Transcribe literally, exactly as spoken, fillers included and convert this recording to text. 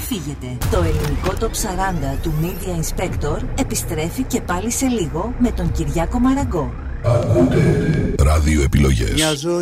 ξεφύγετε. Το ελληνικό Top σαράντα του Media Inspector επιστρέφει και πάλι σε λίγο με τον Κυριάκο Μαραγκό. Ακούτε ράδιο επιλογές.